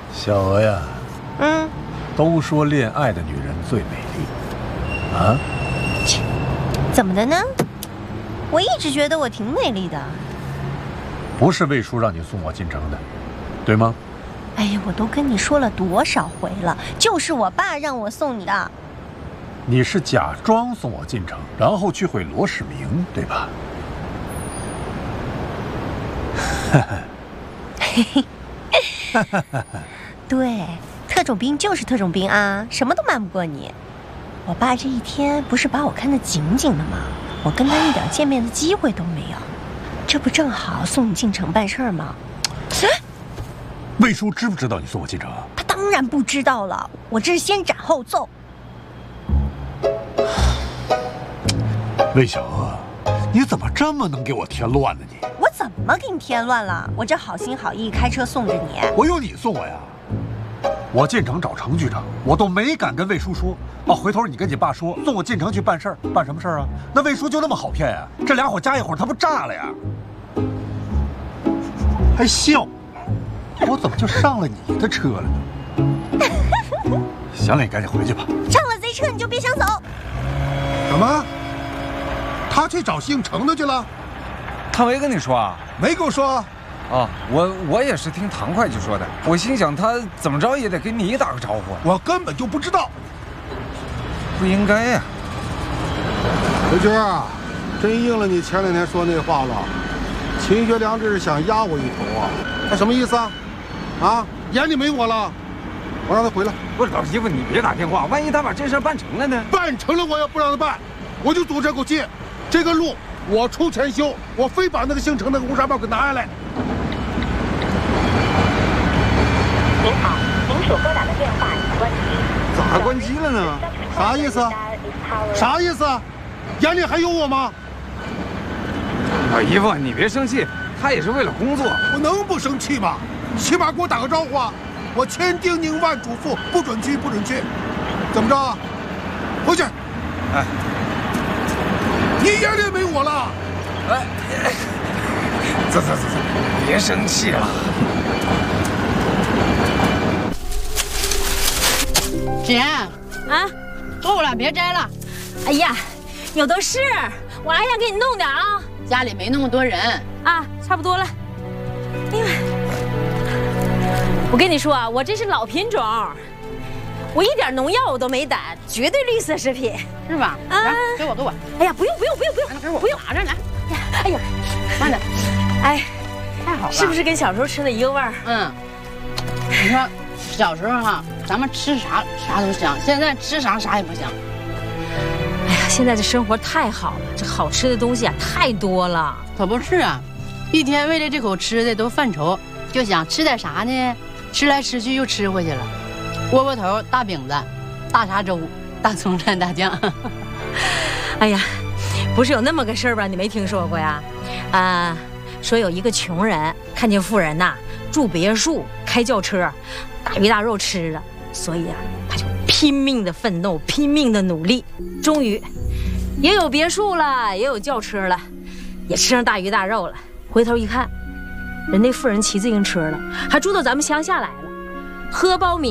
小娥呀，都说恋爱的女人最美丽，啊？ 切，怎么的呢？我一直觉得我挺美丽的。 不是魏叔让你送我进城的，对吗？ 哎呀，我都跟你说了多少回了，就是我爸让我送你的。 你是假装送我进城，然后去会罗世明，对吧？ 嘿嘿，对，特种兵就是特种兵啊，什么都瞒不过你。我爸这一天不是把我看得紧紧的吗？我跟他一点见面的机会都没有，这不正好送你进城办事儿吗？ 魏叔知不知道你送我进城啊？ 他当然不知道了，我这是先斩后奏。 魏小娥，你怎么这么能给我添乱呢？你我怎么给你添乱了？我这好心好意开车送着你， 我有你送我呀？我进城找程局长，我都没敢跟魏叔说。哦，回头你跟你爸说，送我进城去办事儿，办什么事儿啊？那魏叔就那么好骗呀？这俩伙加一伙，他不炸了呀？还笑，我怎么就上了你的车了呢？行了，你赶紧回去吧。 上了贼车你就别想走。 什么？他去找姓程的去了？ 他没跟你说啊？ 没跟我说。 啊，我也是听唐会计说的。我心想他怎么着也得给你打个招呼。 我根本就不知道。 不应该呀。 刘军啊，真应了你前两天说那话了。秦学良这是想压我一头啊！他什么意思啊？啊，眼里没我了？我让他回来。 不是老媳妇，你别打电话，万一他把这事办成了呢？ 办成了我也不让他办，我就赌这口气。这个路我出钱修，我非把那个姓程那个乌纱帽给拿下来。 您好，您所拨打的电话已关机。 咋关机了呢？ 啥意思？啥意思？眼里还有我吗？ 老姨夫，你别生气，他也是为了工作。 我能不生气吗？起码给我打个招呼啊！我千叮咛万嘱咐，不准去，不准去。怎么着？回去。 哎， 你眼里没我了？ 哎，走，别生气了。 姐，啊，够了，别摘了。 哎呀，有的是，我还想给你弄点啊。 家里没那么多人啊，差不多了。哎呀，我跟你说啊，我这是老品种，我一点农药我都没打，绝对绿色食品， 是吧？啊，给我。 哎呀，不用， 给我，不用，拿着来。 哎呦， 慢点。 哎， 太好了， 是不是跟小时候吃的一个味儿？ 嗯。你说小时候哈，咱们吃啥都香，现在吃啥也不香。 哎呀，现在这生活太好了，这好吃的东西啊太多了。 可不是啊，一天为了这口吃的都犯愁，就想吃点啥呢？吃来吃去又吃回去了。窝窝头、大饼子、大碴粥、大葱蘸大酱。 哎呀，不是有那么个事儿吧？你没听说过呀？啊，说有一个穷人看见富人呐住别墅、开轿车、大鱼大肉吃了，所以啊，他就拼命的奋斗，拼命的努力，终于也有别墅了，也有轿车了，也吃上大鱼大肉了。回头一看，人那富人骑自行车了，还住到咱们乡下来了，喝苞米。